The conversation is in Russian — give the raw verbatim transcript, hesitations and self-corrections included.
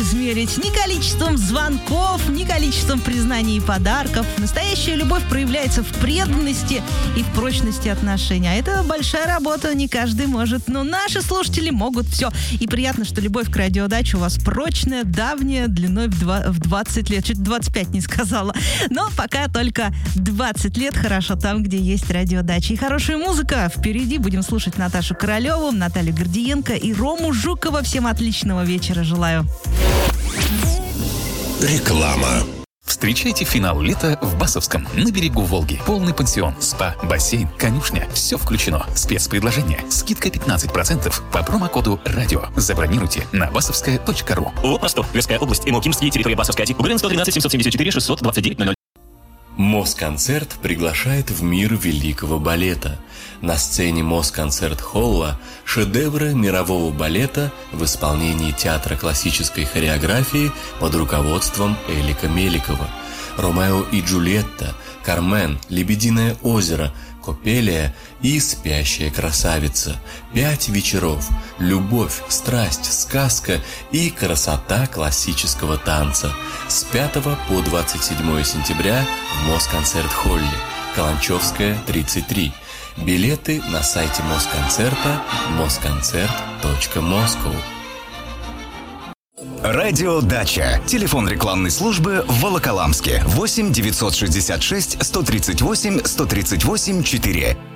измерить ни количеством звонков, ни количеством признаний и подарков. Настоящая любовь проявляется в преданности и в прочности отношений. А это большая работа, не каждый может. Но наши слушатели могут все. И приятно, что любовь к радиодаче у вас прочная, давняя, длиной в, два, в двадцать лет. Чуть двадцать пять не сказала. Но пока только двадцать лет хорошо там, где есть радиодача. И хорошая музыка. Впереди будем слушать Наташу Королеву, Наталью Гордиенко и Рому Жукова. Всем отличного вечера желаю. Реклама. Встречайте финал лета в Басовском, на берегу Волги. Полный пансион, спа, бассейн, конюшня. Все включено. Спецпредложение. Скидка пятнадцать процентов по промокоду «Радио». Забронируйте на басовская точка ру. ООО «Ростов». Тверская область. МОКИМС. Территория Басовская. УГРН сто тринадцать семьсот семьдесят четыре шестьсот двадцать девять ноль ноль. Москонцерт приглашает в мир великого балета. На сцене Москонцерт-холла шедевры мирового балета в исполнении театра классической хореографии под руководством Элика Меликова. «Ромео и Джульетта», «Кармен», «Лебединое озеро», «Копелия» и «Спящая красавица». Пять вечеров. Любовь, страсть, сказка и красота классического танца. С пятого по двадцать седьмое сентября в Москонцерт-холле. Каланчевская, тридцать три. Билеты на сайте Москонцерта москонцерт точка москва. Радио «Дача». Телефон рекламной службы в Волоколамске. восемь девятьсот шестьдесят шесть сто тридцать восемь сто тридцать восемь четыре.